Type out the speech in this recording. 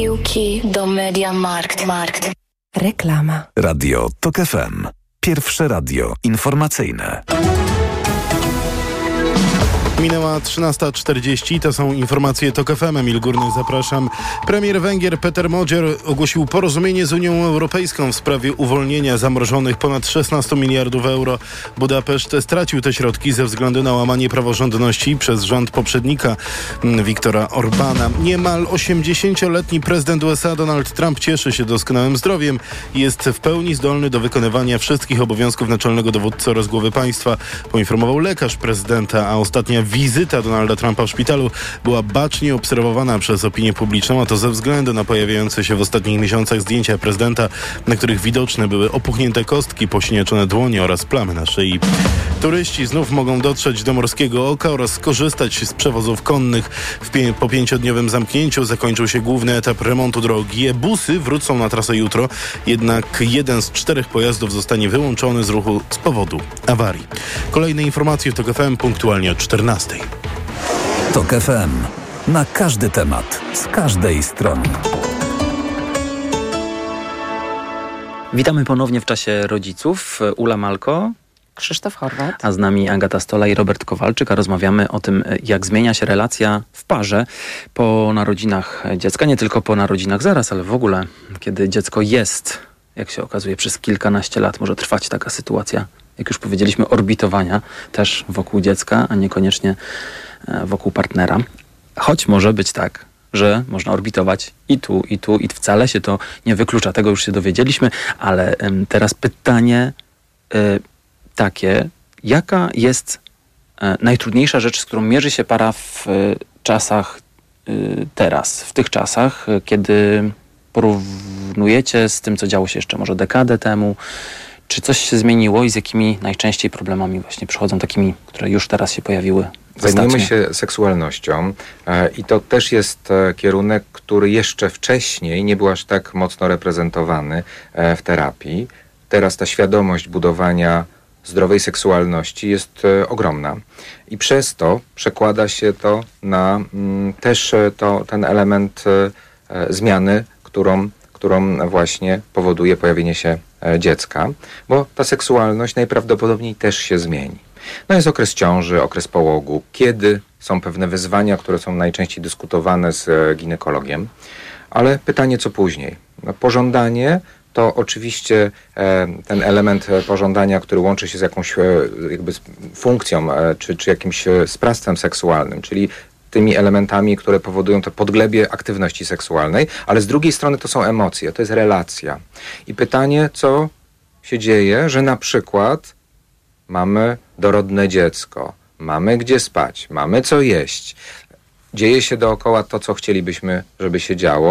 Piłki do Mediamarkt. Reklama. Radio TOK FM. Pierwsze radio informacyjne. Minęła 13:40, to są informacje TOK FM. Emil Górny, zapraszam. Premier Węgier Peter Modzior ogłosił porozumienie z Unią Europejską w sprawie uwolnienia zamrożonych ponad 16 miliardów euro. Budapeszt stracił te środki ze względu na łamanie praworządności przez rząd poprzednika Viktora Orbana. Niemal 80-letni prezydent USA Donald Trump cieszy się doskonałym zdrowiem i jest w pełni zdolny do wykonywania wszystkich obowiązków naczelnego dowódcy oraz głowy państwa, poinformował lekarz prezydenta, a ostatnia wizyta Donalda Trumpa w szpitalu była bacznie obserwowana przez opinię publiczną, a to ze względu na pojawiające się w ostatnich miesiącach zdjęcia prezydenta, na których widoczne były opuchnięte kostki, posiniaczone dłonie oraz plamy na szyi. Turyści znów mogą dotrzeć do Morskiego Oka oraz skorzystać z przewozów konnych. Po 5-dniowym zamknięciu zakończył się główny etap remontu drogi. Busy wrócą na trasę jutro, jednak jeden z 4 pojazdów zostanie wyłączony z ruchu z powodu awarii. Kolejne informacje w TOK FM punktualnie o 14:00. TOK FM. Na każdy temat, z każdej strony. Witamy ponownie w czasie rodziców. Ula Malko, Krzysztof Horwat. a z nami Agata Stola i Robert Kowalczyk, a rozmawiamy o tym, jak zmienia się relacja w parze po narodzinach dziecka. Nie tylko po narodzinach zaraz, ale w ogóle, kiedy dziecko jest, jak się okazuje, przez kilkanaście lat może trwać taka sytuacja, jak już powiedzieliśmy, orbitowania też wokół dziecka, a niekoniecznie wokół partnera. Choć może być tak, że można orbitować i tu, i wcale się to nie wyklucza. Tego już się dowiedzieliśmy, ale teraz pytanie takie, jaka jest najtrudniejsza rzecz, z którą mierzy się para w czasach teraz, w tych czasach, kiedy porównujecie z tym, co działo się jeszcze może dekadę temu. Czy coś się zmieniło i z jakimi najczęściej problemami właśnie przychodzą, takimi, które już teraz się pojawiły? Zajmujemy się seksualnością i to też jest kierunek, który jeszcze wcześniej nie był aż tak mocno reprezentowany w terapii. Teraz ta świadomość budowania zdrowej seksualności jest ogromna i przez to przekłada się to na też ten element zmiany, którą właśnie powoduje pojawienie się dziecka, bo ta seksualność najprawdopodobniej też się zmieni. No jest okres ciąży, okres połogu, kiedy są pewne wyzwania, które są najczęściej dyskutowane z ginekologiem, ale pytanie, co później? No, pożądanie to oczywiście ten element pożądania, który łączy się z jakąś jakby funkcją czy jakimś sprawstwem seksualnym, czyli tymi elementami, które powodują to podglebie aktywności seksualnej, ale z drugiej strony to są emocje, to jest relacja. I pytanie, co się dzieje, że na przykład mamy dorodne dziecko, mamy gdzie spać, mamy co jeść. Dzieje się dookoła to, co chcielibyśmy, żeby się działo.